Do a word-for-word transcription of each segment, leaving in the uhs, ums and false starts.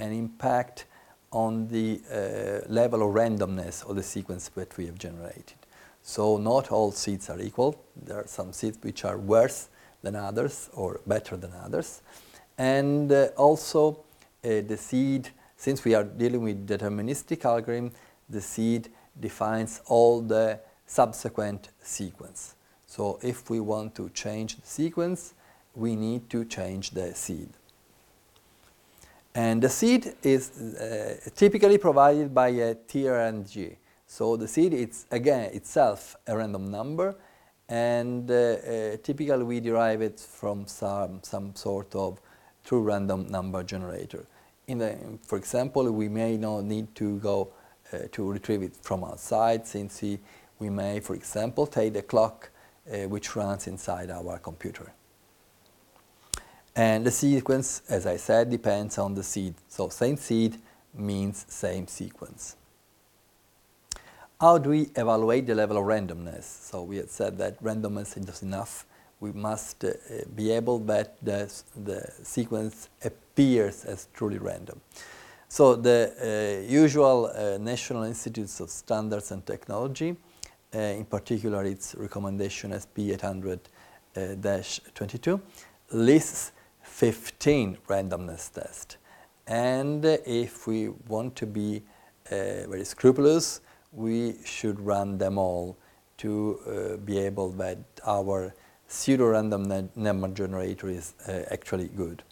an impact on the uh, level of randomness of the sequence that we have generated. So not all seeds are equal. There are some seeds which are worse than others or better than others. And uh, also uh, the seed, since we are dealing with deterministic algorithm, the seed defines all the subsequent sequence. So if we want to change the sequence, we need to change the seed. And the seed is uh, typically provided by a T R N G. So the seed is, again, itself a random number, and uh, uh, typically we derive it from some, some sort of true random number generator. In the, for example, we may not need to go uh, to retrieve it from outside, since we, we may, for example, take the clock uh, which runs inside our computer. And the sequence, as I said, depends on the seed. So same seed means same sequence. How do we evaluate the level of randomness? So we had said that randomness is enough. We must uh, be able that the, the sequence appears as truly random. So the uh, usual uh, National Institutes of Standards and Technology, uh, in particular its recommendation S P eight hundred dash twenty-two, lists fifteen randomness tests. And uh, if we want to be uh, very scrupulous, we should run them all to uh, be able that our pseudo-random number generator is uh, actually good.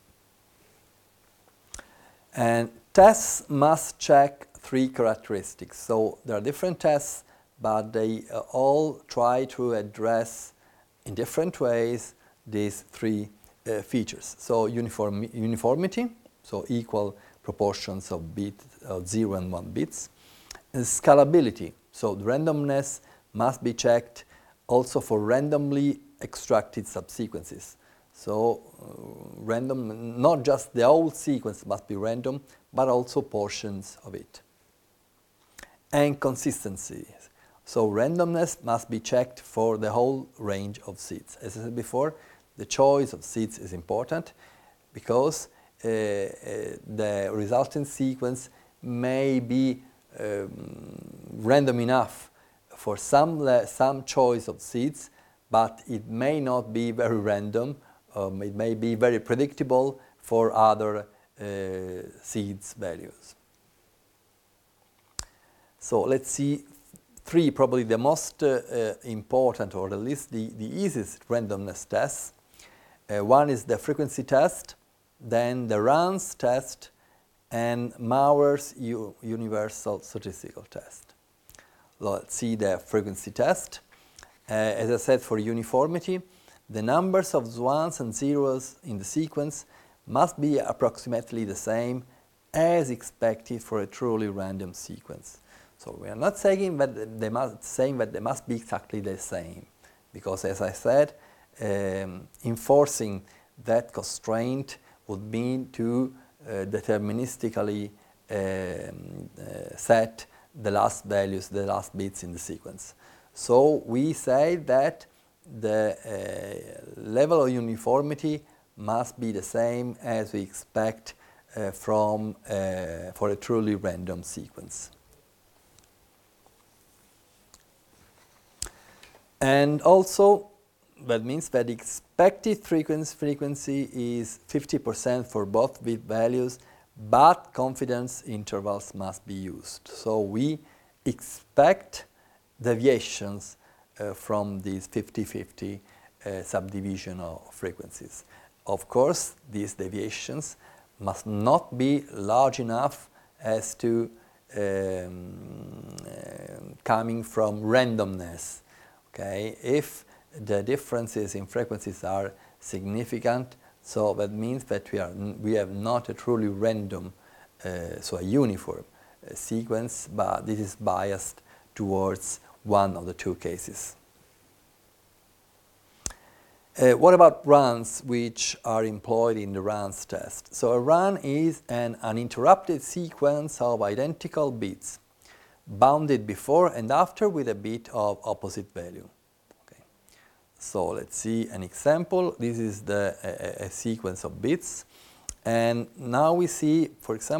And tests must check three characteristics. So there are different tests, but they uh, all try to address in different ways these three uh, features. So uniform, uniformity, so equal proportions of bit of zero and one bits. And scalability, so the randomness must be checked also for randomly extracted subsequences. So uh, random, not just the whole sequence must be random, but also portions of it. And consistency, so randomness must be checked for the whole range of seeds. As I said before, the choice of seeds is important because uh, uh, the resulting sequence may be um, random enough for some, some choice of seeds, but it may not be very random. Um, it may be very predictable for other uh, seeds values. So let's see three, probably the most uh, uh, important, or at least the, the easiest randomness tests. Uh, one is the frequency test, then the runs test, and Mauer's U universal statistical test. Let's see the frequency test. Uh, as I said, for uniformity, the numbers of ones and zeros in the sequence must be approximately the same as expected for a truly random sequence. So we are not saying that they must, saying that they must be exactly the same, because as I said, um, enforcing that constraint would mean to uh, deterministically um, uh, set the last values, the last bits in the sequence. So we say that the uh, level of uniformity must be the same as we expect uh, from uh, for a truly random sequence. And also, that means that the expected frequency, frequency is fifty percent for both bit values, but confidence intervals must be used. So we expect deviations uh, from these fifty fifty uh, subdivision of frequencies. Of course, these deviations must not be large enough as to um, uh, coming from randomness. Okay, if the differences in frequencies are significant, so that means that we are we have not a truly random, uh, so a uniform uh, sequence, but this is biased towards one of the two cases. Uh, what about runs which are employed in the runs test? So a run is an uninterrupted sequence of identical bits, bounded before and after with a bit of opposite value. Okay. So let's see an example. This is the a, a sequence of bits, and now we see, for example,